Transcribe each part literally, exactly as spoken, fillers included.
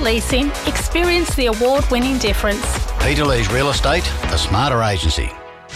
Leasing, experience the award-winning difference. Peter Lee's Real Estate, the smarter agency.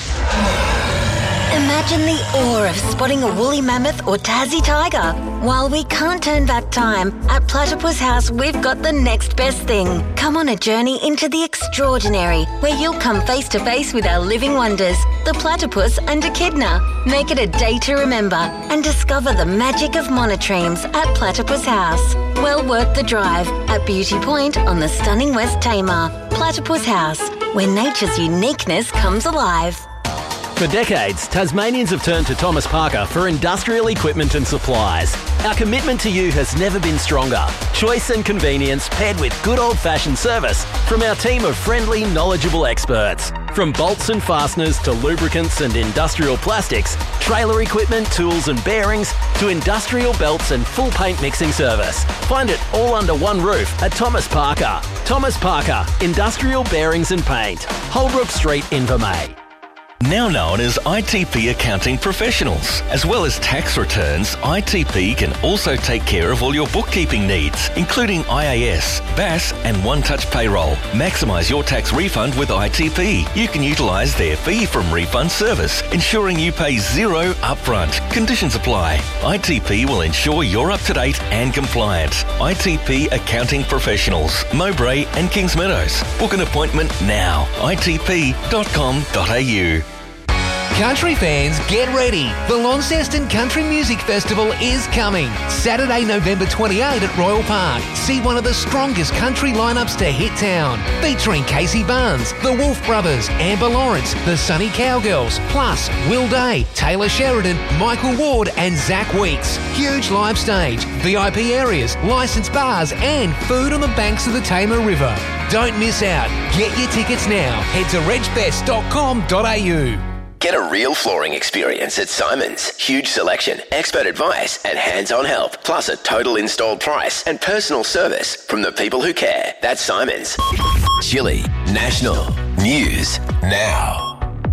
Imagine the awe of spotting a woolly mammoth or Tassie tiger. While we can't turn back time, at Platypus House we've got the next best thing. Come on a journey into the extraordinary, where you'll come face to face with our living wonders, the platypus and echidna. Make it a day to remember and discover the magic of monotremes at Platypus House. Well worth the drive at Beauty Point on the stunning West Tamar. Platypus House, where nature's uniqueness comes alive. For decades, Tasmanians have turned to Thomas Parker for industrial equipment and supplies. Our commitment to you has never been stronger. Choice and convenience paired with good old-fashioned service from our team of friendly, knowledgeable experts. From bolts and fasteners to lubricants and industrial plastics, trailer equipment, tools and bearings, to industrial belts and full paint mixing service. Find it all under one roof at Thomas Parker. Thomas Parker, Industrial Bearings and Paint. Holbrook Street, Invermay. Now known as I T P Accounting Professionals. As well as tax returns, I T P can also take care of all your bookkeeping needs, including I A S, B A S and One Touch Payroll. Maximise your tax refund with I T P. You can utilise their fee from refund service, ensuring you pay zero upfront. Conditions apply. I T P will ensure you're up to date and compliant. I T P Accounting Professionals, Mowbray and Kingsmeadows. Book an appointment now. I T P dot com dot a u. Country fans, get ready. The Launceston Country Music Festival is coming. Saturday, November twenty-eighth at Royal Park. See one of the strongest country lineups to hit town. Featuring Casey Barnes, the Wolf Brothers, Amber Lawrence, the Sunny Cowgirls, plus Will Day, Taylor Sheridan, Michael Ward and Zach Weeks. Huge live stage, V I P areas, licensed bars and food on the banks of the Tamar River. Don't miss out. Get your tickets now. Head to reg fest dot com dot a u. Get a real flooring experience at Simon's. Huge selection, expert advice and hands-on help, plus a total installed price and personal service from the people who care. That's Simon's. Chili National News Now.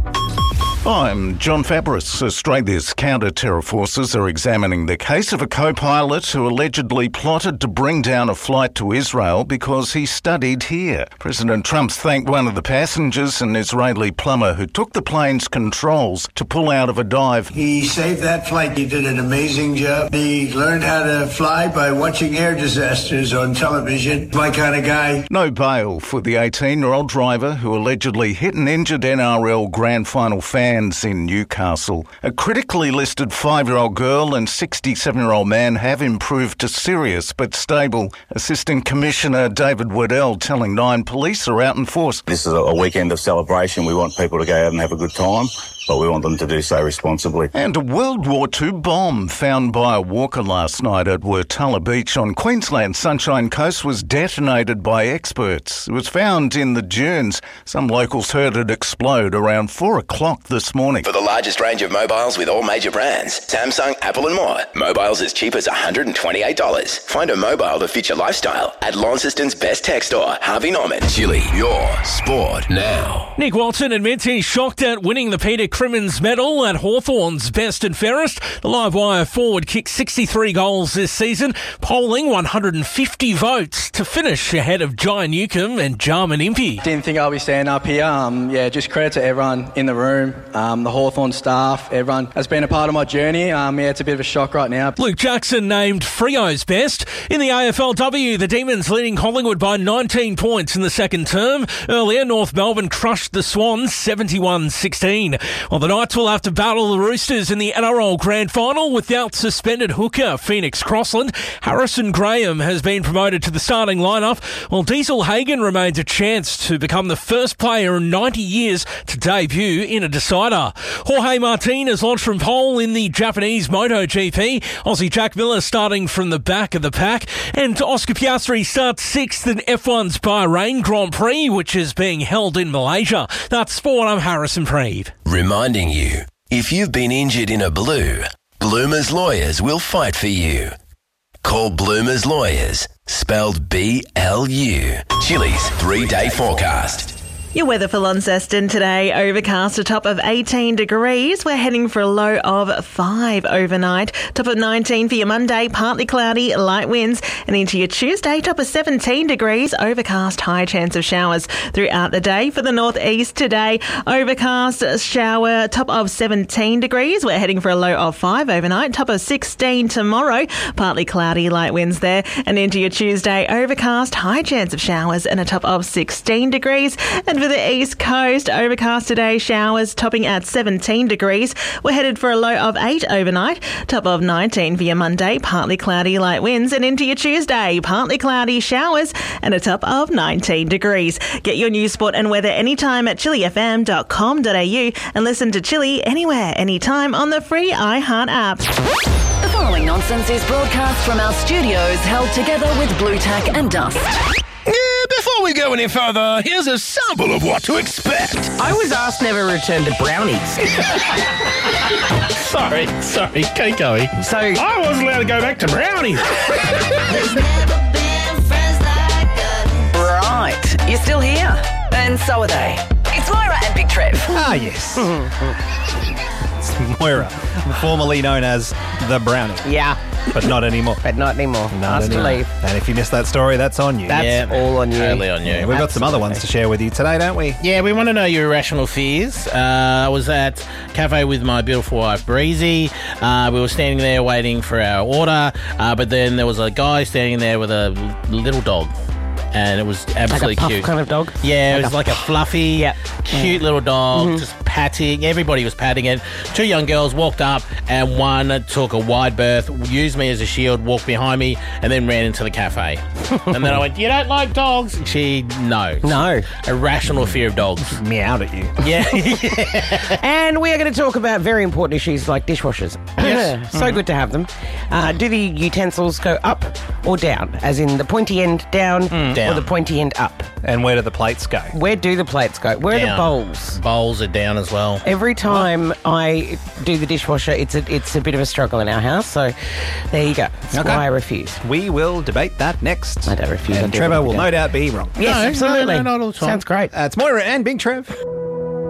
I'm John Fabris. Australia's counter-terror forces are examining the case of a co-pilot who allegedly plotted to bring down a flight to Israel because he studied here. President Trump's thanked one of the passengers, an Israeli plumber who took the plane's controls to pull out of a dive. He saved that flight. He did an amazing job. He learned how to fly by watching air disasters on television. My kind of guy. No bail for the eighteen-year-old driver who allegedly hit and injured N R L Grand Final fan in Newcastle. A critically listed five-year-old girl and sixty-seven-year-old man have improved to serious but stable. Assistant Commissioner David Waddell telling Nine police are out in force. This is a weekend of celebration. We want people to go out and have a good time, but we want them to do so responsibly. And a World War Two bomb found by a walker last night at Wurtala Beach on Queensland's Sunshine Coast was detonated by experts. It was found in the dunes. Some locals heard it explode around four o'clock this morning. For the largest range of mobiles with all major brands, Samsung, Apple and more, mobiles as cheap as one hundred twenty-eight dollars. Find a mobile to fit your lifestyle at Launceston's best tech store, Harvey Norman. Chili, your sport now. Nick Watson admits he's shocked at winning the Peter Crimmins medal at Hawthorn's Best and Fairest. The Live Wire forward kicked sixty-three goals this season, polling one hundred fifty votes to finish ahead of Jai Newcomb and Jarman Impey. Didn't think I'll be standing up here. Um, yeah, just credit to everyone in the room, um, the Hawthorn staff, everyone has been a part of my journey. Um, yeah, it's a bit of a shock right now. Luke Jackson named Freo's best. In the A F L W, the Demons leading Collingwood by nineteen points in the second term. Earlier, North Melbourne crushed the Swans seventy-one sixteen. Well, the Knights will have to battle the Roosters in the N R L Grand Final without suspended hooker Phoenix Crossland. Harrison Graham has been promoted to the starting lineup, while Diesel Hagen remains a chance to become the first player in ninety years to debut in a decider. Jorge Martin has launched from pole in the Japanese MotoGP. Aussie Jack Miller starting from the back of the pack. And Oscar Piastri starts sixth in F one's Bahrain Grand Prix, which is being held in Malaysia. That's Sport. I'm Harrison Preeve. Reminding you, if you've been injured in a blue, Bloomer's Lawyers will fight for you. Call Bloomer's Lawyers, spelled B L U. Chili's three-day forecast. Your weather for Launceston today, overcast, a top of eighteen degrees. We're heading for a low of five overnight. Top of nineteen for your Monday, partly cloudy, light winds. And into your Tuesday, top of seventeen degrees, overcast, high chance of showers throughout the day. For the northeast today, overcast, shower, top of seventeen degrees. We're heading for a low of five overnight, top of sixteen tomorrow, partly cloudy, light winds there. And into your Tuesday, overcast, high chance of showers and a top of sixteen degrees. And for the east coast, overcast today, showers topping at seventeen degrees. We're headed for a low of eight overnight, top of nineteen for your Monday, partly cloudy, light winds. And into your Tuesday, partly cloudy, showers and a top of nineteen degrees. Get your news, sport and weather anytime at chili f m dot com dot a u and listen to Chili anywhere, anytime on the free iHeart app. The following nonsense is broadcast from our studios held together with Blue Tack and Dust. Yeah, before we go any further, here's a sample of what to expect. I was asked never return to brownies. sorry, sorry, keep going. So I wasn't allowed to go back to brownies. Right, you're still here, and so are they. It's Moira and Big Trev. Ah, yes. It's Moira, formerly known as the Brownie. Yeah. But not anymore. But not anymore. Not Asked to anymore. leave. And if you missed that story, that's on you. That's Yeah, all on you. Totally on you. Yeah, we've got some other ones to share with you today, don't we? Yeah, we want to know your irrational fears. Uh, I was at cafe with my beautiful wife, Breezy. Uh, we were standing there waiting for our order, uh, but then there was a guy standing there with a l- little dog. And it was absolutely like a puff cute. kind of dog? Yeah, Like it was a like a fluffy, Yep. cute Yeah. little dog, Mhm. just patting. Everybody was patting it. Two young girls walked up, and one took a wide berth, used me as a shield, walked behind me, and then ran into the cafe. And then I went, "You don't like dogs?" She, no. No. Irrational fear of dogs. Meowed at you. Yeah. And we are going to talk about very important issues like dishwashers. Yes. So good to have them. Uh, do the utensils go up or down? As in the pointy end down, Down. or the pointy end up? And where do the plates go? Where do the plates go? Where are the Down. bowls? Bowls are down as well. Every time I do the dishwasher, it's a, it's a bit of a struggle in our house. So there you go. That's Okay. why I refuse. We will debate that next. I don't refuse. I And do Trevor every will day. no doubt be wrong. Yes, No, no, absolutely. no, not all the time. Sounds great. That's Moira and Big Trev.